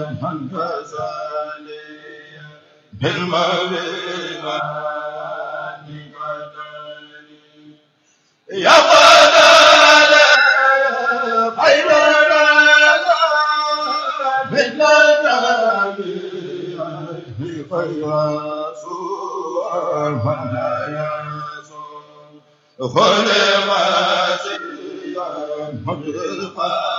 من غزالي بالمبينة يا بدر خير من النبي فياس من ياس خل ما سيا